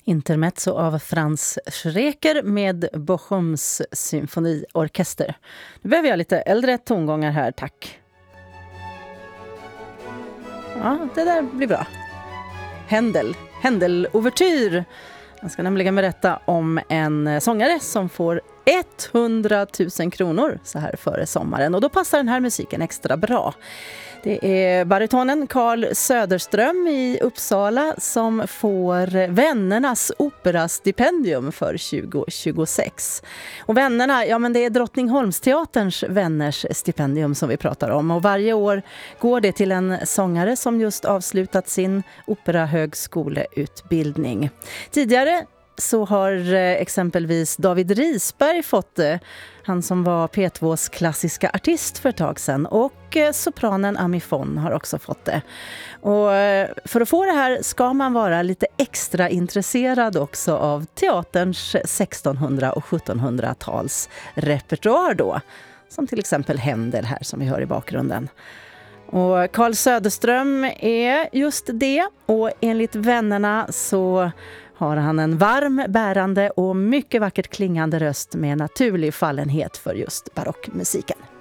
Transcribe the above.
Intermezzo av Franz Schreker med Bochums symfoniorkester. Nu behöver jag lite äldre tongångar här, tack. Ja, det där blir bra. Händel-ouvertyr. Jag ska nämligen berätta om en sångare som får 100 000 kronor så här före sommaren. Och då passar den här musiken extra bra. Det är baritonen Carl Söderström i Uppsala som får Vännernas operastipendium för 2026. Och Vännerna, ja men det är Drottningholmsteaterns vänners stipendium som vi pratar om. Och varje år går det till en sångare som just avslutat sin operahögskoleutbildning. Tidigare så har exempelvis David Risberg fått det. Han som var P2s klassiska artist för ett tag sedan. Och sopranen Ami Fon har också fått det. Och för att få det här ska man vara lite extra intresserad också av teaterns 1600- och 1700-tals repertoar då. Som till exempel Händel här som vi hör i bakgrunden. Och Carl Söderström är just det. Och enligt Vännerna så har han en varm, bärande och mycket vackert klingande röst med naturlig fallenhet för just barockmusiken.